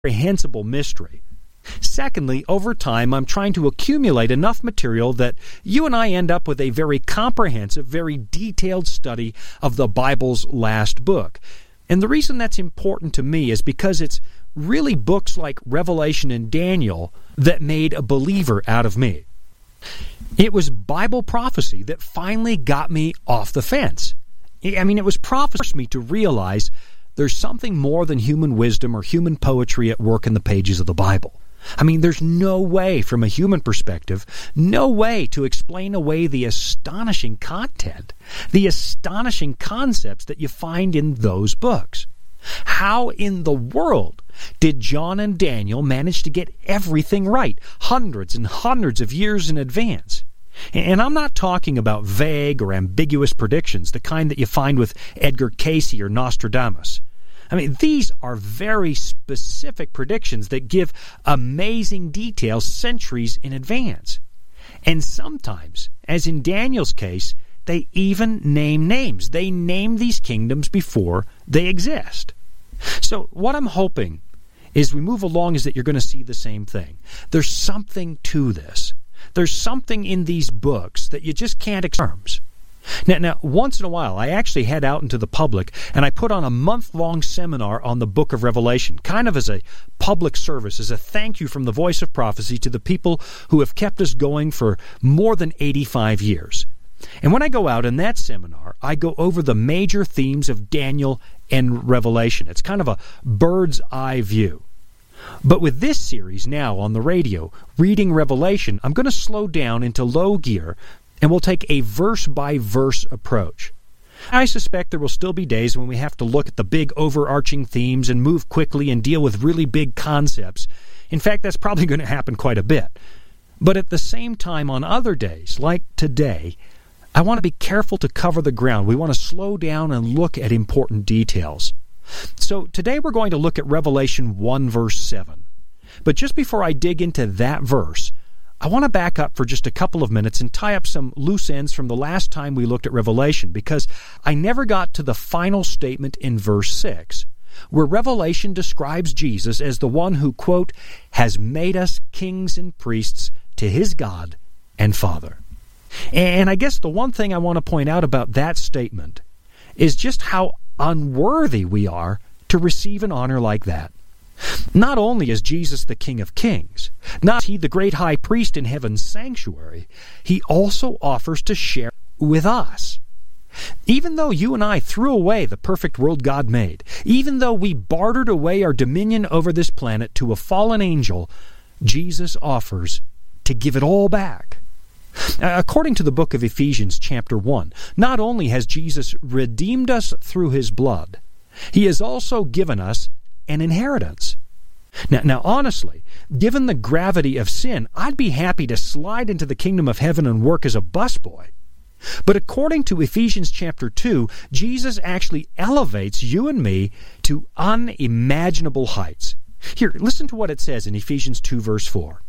incomprehensible mystery. Secondly, over time, I'm trying to accumulate enough material that you and I end up with a very comprehensive, very detailed study of the Bible's last book. And the reason that's important to me is because it's really books like Revelation and Daniel that made a believer out of me. It was Bible prophecy that finally got me off the fence. I mean, it was prophecy for me to realize there's something more than human wisdom or human poetry at work in the pages of the Bible. I mean, there's no way from a human perspective, no way to explain away the astonishing content, the astonishing concepts that you find in those books. How in the world did John and Daniel manage to get everything right, hundreds and hundreds of years in advance? And I'm not talking about vague or ambiguous predictions, the kind that you find with Edgar Cayce or Nostradamus. I mean, these are very specific predictions that give amazing details centuries in advance. And sometimes, as in Daniel's case, they even name names. They name these kingdoms before they exist. So what I'm hoping as we move along is that you're going to see the same thing. There's something to this. There's something in these books that you just can't explain. Now, once in a while, I actually head out into the public and I put on a month-long seminar on the book of Revelation, kind of as a public service, as a thank you from the Voice of Prophecy to the people who have kept us going for more than 85 years. And when I go out in that seminar, I go over the major themes of Daniel and Revelation. It's kind of a bird's eye view. But with this series now on the radio, Reading Revelation, I'm going to slow down into low gear and we'll take a verse-by-verse approach. I suspect there will still be days when we have to look at the big overarching themes and move quickly and deal with really big concepts. In fact, that's probably going to happen quite a bit. But at the same time, on other days, like today, I want to be careful to cover the ground. We want to slow down and look at important details. So today we're going to look at Revelation 1 verse 7. But just before I dig into that verse, I want to back up for just a couple of minutes and tie up some loose ends from the last time we looked at Revelation, because I never got to the final statement in verse 6, where Revelation describes Jesus as the one who, quote, has made us kings and priests to his God and Father. And I guess the one thing I want to point out about that statement is just how unworthy we are to receive an honor like that. Not only is Jesus the King of Kings, not he the great high priest in heaven's sanctuary, he also offers to share with us. Even though you and I threw away the perfect world God made, even though we bartered away our dominion over this planet to a fallen angel, Jesus offers to give it all back. According to the book of Ephesians chapter 1, not only has Jesus redeemed us through his blood, he has also given us an inheritance. Now, honestly, given the gravity of sin, I'd be happy to slide into the kingdom of heaven and work as a busboy. But according to Ephesians chapter 2, Jesus actually elevates you and me to unimaginable heights. Here, listen to what it says in Ephesians 2 verse 4.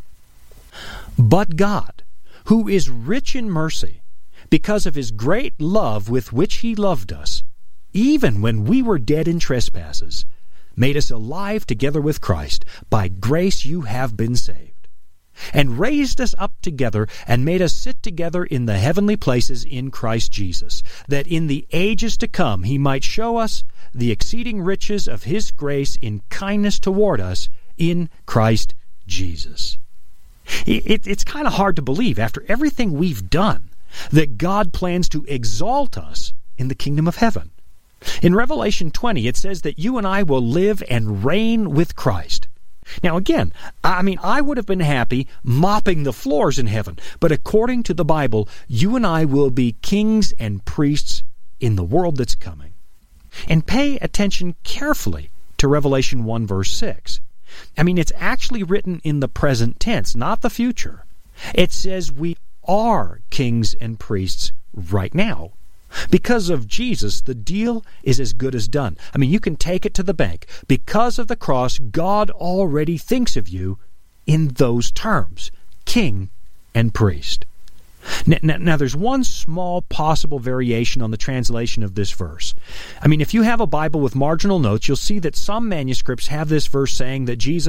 But God, who is rich in mercy, because of his great love with which he loved us, even when we were dead in trespasses, made us alive together with Christ. By grace you have been saved, and raised us up together, and made us sit together in the heavenly places in Christ Jesus, that in the ages to come he might show us the exceeding riches of his grace in kindness toward us in Christ Jesus. It's kind of hard to believe, after everything we've done, that God plans to exalt us in the kingdom of heaven. In Revelation 20, it says that you and I will live and reign with Christ. Now again, I would have been happy mopping the floors in heaven, but according to the Bible, you and I will be kings and priests in the world that's coming. And pay attention carefully to Revelation 1 verse 6. It's actually written in the present tense, not the future. It says we are kings and priests right now. Because of Jesus, the deal is as good as done. You can take it to the bank. Because of the cross, God already thinks of you in those terms, king and priest. Now, there's one small possible variation on the translation of this verse. If you have a Bible with marginal notes, you'll see that some manuscripts have this verse saying that Jesus